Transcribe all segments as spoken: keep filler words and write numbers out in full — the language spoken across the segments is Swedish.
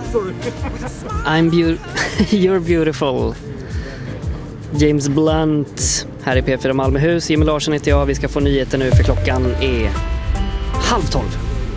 Sorry. I'm beau- You're beautiful. James Blunt här i P fyra Malmöhus. Jimmy Larsson heter jag. Vi ska få nyheter nu för klockan är halv tolv.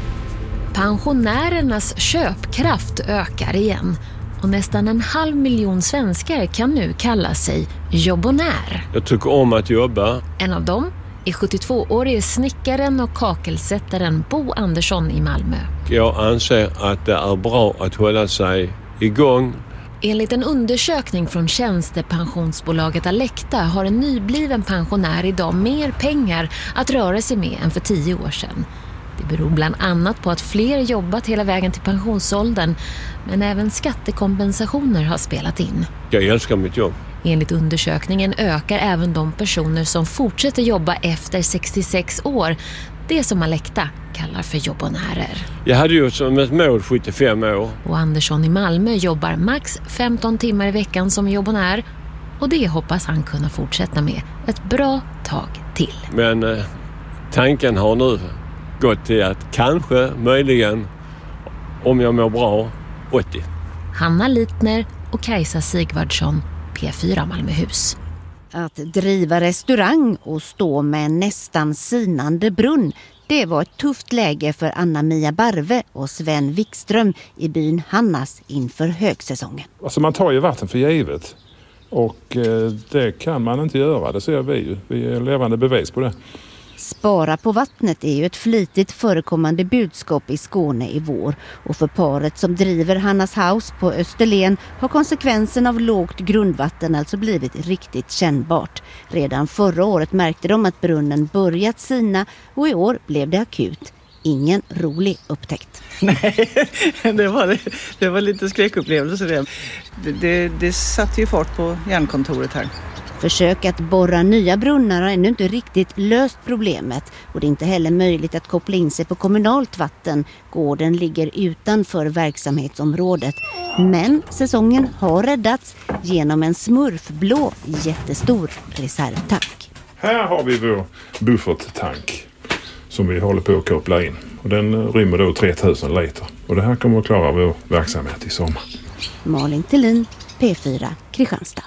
Pensionärernas köpkraft ökar igen. Och nästan en halv miljon svenskar kan nu kalla sig jobbonär. Jag tycker om att jobba. En av dem är sjuttiotvåårige snickaren och kakelsättaren Bo Andersson i Malmö. Jag anser att det är bra att hålla sig igång. Enligt en undersökning från tjänstepensionsbolaget Alecta har en nybliven pensionär idag mer pengar att röra sig med än för tio år sedan. Det beror bland annat på att fler jobbat hela vägen till pensionsåldern, men även skattekompensationer har spelat in. Jag älskar mitt jobb. Enligt undersökningen ökar även de personer som fortsätter jobba efter sextiosex år, det som Alecta kallar för jobbonärer. Jag hade ju som ett mål sjuttiofem år. Och Andersson i Malmö jobbar max femton timmar i veckan som jobbonär, och det hoppas han kunna fortsätta med ett bra tag till. Men eh, tanken har nu gått till att kanske, möjligen, om jag mår bra, åttio. Hanna Litner och Kajsa Sigvardsson, P fyra Malmöhus. Att driva restaurang och stå med en nästan sinande brunn, det var ett tufft läge för Anna-Mia Barve och Sven Wikström i byn Hannas inför högsäsongen. Alltså man tar ju vatten för givet. Och eh, det kan man inte göra, det ser vi ju. Vi är levande bevis på det. Spara på vattnet är ju ett flitigt förekommande budskap i Skåne i vår. Och för paret som driver Hannas House på Österlen har konsekvensen av lågt grundvatten alltså blivit riktigt kännbart. Redan förra året märkte de att brunnen börjat sina och i år blev det akut. Ingen rolig upptäckt. Nej, det var, det var lite skräckupplevelse det. Det, det. det satte ju fart på järnkontoret här. Försök att borra nya brunnar har ännu inte riktigt löst problemet och det är inte heller möjligt att koppla in sig på kommunalt vatten. Gården ligger utanför verksamhetsområdet. Men säsongen har räddats genom en smurfblå jättestor reservtank. Här har vi vår bufferttank som vi håller på att koppla in. Och den rymmer då tre tusen liter. Och det här kommer att klara vår verksamhet i sommar. Malin Thelin, P fyra, Kristianstad.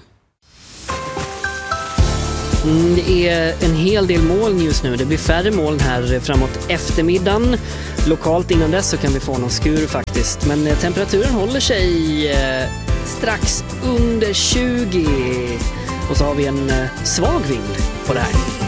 Mm, det är en hel del moln just nu. Det blir färre moln här framåt eftermiddagen. Lokalt innan dess så kan vi få någon skur faktiskt. Men temperaturen håller sig eh, strax under tjugo. Och så har vi en eh, svag vind på det här.